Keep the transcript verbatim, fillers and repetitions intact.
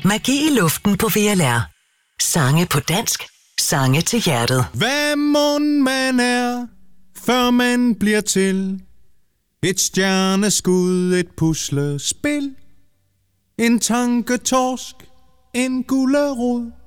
Magi i luften på V L R. Sange på dansk. Sange til hjertet. Hvad mon man er, før man bliver til? Et stjerneskud, et puslespil. En tanketorsk, en gulerod.